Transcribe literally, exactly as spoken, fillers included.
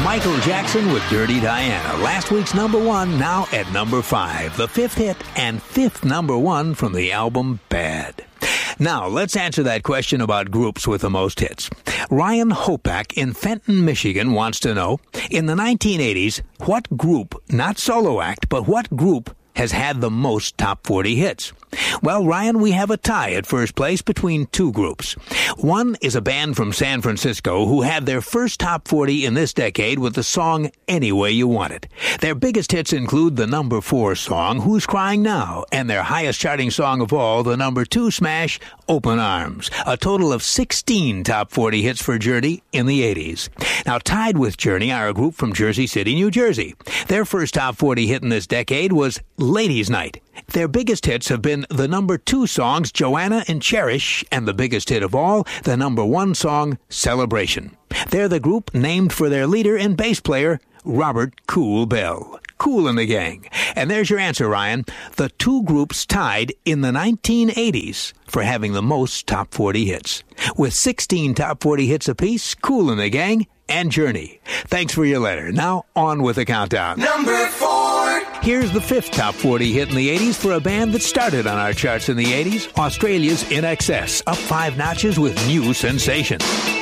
Michael Jackson with Dirty Diana. Last week's number one, now at number five. The fifth hit and fifth number one from the album Bad. Now, let's answer that question about groups with the most hits. Ryan Hopak in Fenton, Michigan wants to know, in the nineteen eighties, what group, not solo act, but what group has had the most top forty hits? Well, Ryan, we have a tie at first place between two groups. One is a band from San Francisco who had their first top forty in this decade with the song Any Way You Want It. Their biggest hits include the number four song, Who's Crying Now, and their highest charting song of all, the number two smash, Open Arms. A total of sixteen top forty hits for Journey in the eighties. Now, tied with Journey are a group from Jersey City, New Jersey. Their first top forty hit in this decade was Ladies' Night. Their biggest hits have been the number two songs, Joanna and Cherish, and the biggest hit of all, the number one song, Celebration. They're the group named for their leader and bass player, Robert Cool Bell. Kool and the Gang. And there's your answer, Ryan. The two groups tied in the nineteen eighties for having the most top forty hits. With sixteen top forty hits apiece, Kool and the Gang and Journey. Thanks for your letter. Now, on with the countdown. Number four. Here's the fifth top forty hit in the eighties for a band that started on our charts in the eighties, Australia's In Excess, up five notches with new sensation.